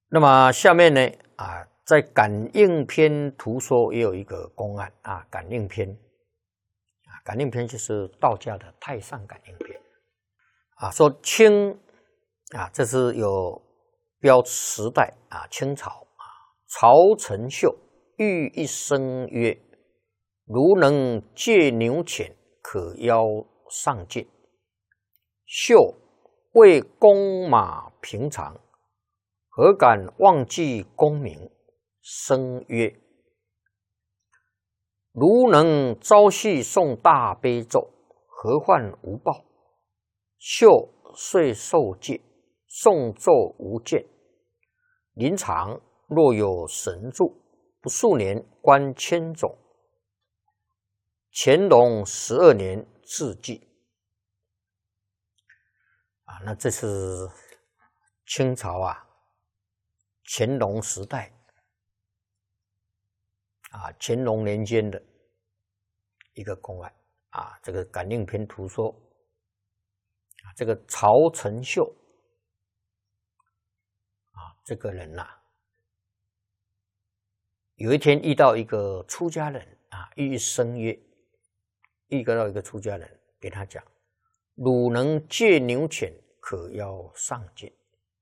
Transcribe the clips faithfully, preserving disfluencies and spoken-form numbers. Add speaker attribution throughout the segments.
Speaker 1: 那么下面呢啊，在感应篇图说也有一个公案啊，感应篇啊，感应篇就是道家的太上感应篇啊，说清啊，这是有标时代啊，清朝啊，曹承秀欲一生曰：如能借牛钱，可邀上进。秀为公马平常，何敢忘记功名？生曰：如能朝夕诵大悲咒，何患无报？秀遂受戒，诵咒无间。临场若有神助，不数年官千种。乾隆十二年致祭。啊，那这是清朝啊，乾隆时代啊，乾隆年间的一个公案啊，这个感应篇图说啊，这个曹承秀啊，这个人呐、啊，有一天遇到一个出家人啊，欲生曰，遇到一个出家人，给他讲：汝能借牛钱，可邀上进。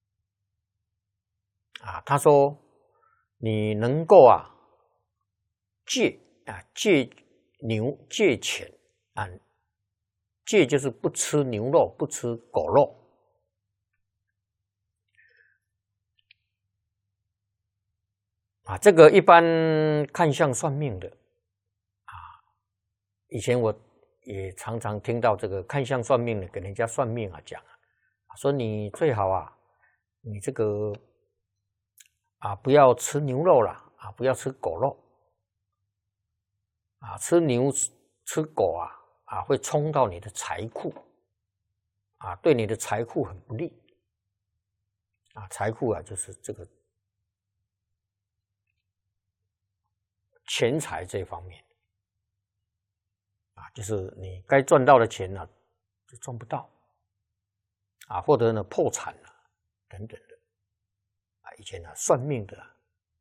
Speaker 1: 啊，他说你能够啊借啊借牛借钱啊，借就是不吃牛肉，不吃狗肉啊。这个一般看相算命的啊，以前我也常常听到这个看相算命的给人家算命啊讲啊，说你最好啊，你这个啊不要吃牛肉啦，啊不要吃狗肉啊，吃牛吃狗啊啊会冲到你的财库啊，对你的财库很不利啊，财库啊就是这个钱财这方面啊，就是你该赚到的钱呢、啊、就赚不到啊，或者呢破产了等等的啊，以前呢、啊、算命的、啊、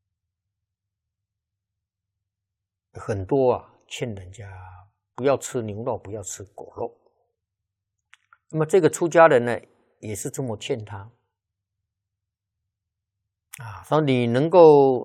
Speaker 1: 很多啊，劝人家不要吃牛肉，不要吃狗肉。那么这个出家人呢，也是这么劝他啊，说你能够